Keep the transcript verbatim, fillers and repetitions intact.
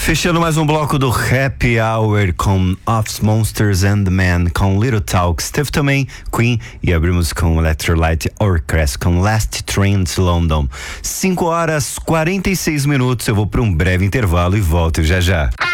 Fechando mais um bloco do Happy Hour com Office Monsters and the Man com Little Talks. Teve também Queen e abrimos com Electrolyte Orchestra com Last Train to London. cinco horas e quarenta e seis minutos. Eu vou para um breve intervalo e volto já já.